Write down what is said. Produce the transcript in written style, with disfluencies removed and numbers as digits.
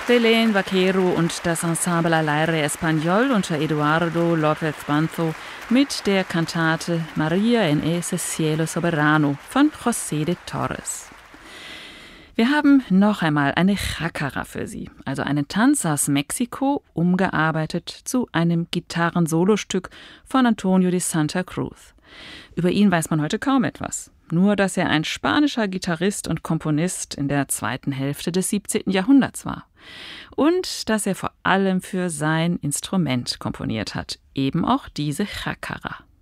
Belén Vaquero und das Ensemble Al Aire Español unter Eduardo López Banzo mit der Kantate María en ese cielo soberano von José de Torres. Wir haben noch einmal eine Chácara für Sie, also einen Tanz aus Mexiko, umgearbeitet zu einem Gitarrensolostück von Antonio de Santa Cruz. Über ihn weiß man heute kaum etwas. Nur, dass er ein spanischer Gitarrist und Komponist in der zweiten Hälfte des 17. Jahrhunderts war. Und dass er vor allem für sein Instrument komponiert hat, eben auch diese Chácara.